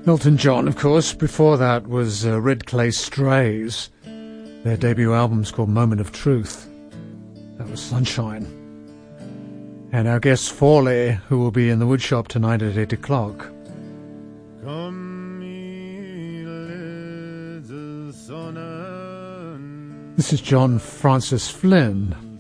Elton John, of course. Before that was Red Clay Strays. Their debut album's called Moment of Truth. That was Sunshine. And our guest Fawley, who will be in the woodshop tonight at 8 o'clock. This is John Francis Flynn.